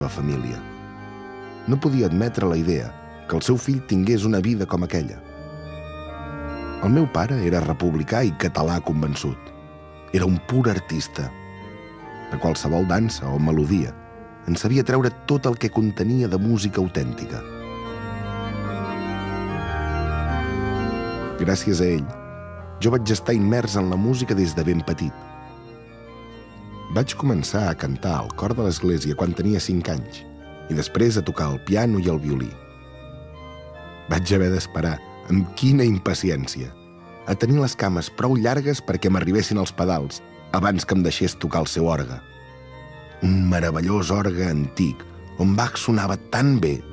família. No podia admetre la idea que el seu fill tingués una vida com aquella. El meu pare era republicà i català convençut. Era un pur artista. De qualsevol dansa o melodia en sabia treure tot el que contenia de música autèntica. Gràcies a ell, jo vaig estar immers en la música des de ben petit. Vaig començar a cantar al cor de l'església quan tenia 5 anys i després a tocar el piano i el violí. Vaig haver d'esperar, amb quina impaciència, a tenir les cames prou llargues perquè m'arribessin els pedals abans que em deixés tocar el seu orgue. Un meravellós orgue antic on Bach sonava tan bé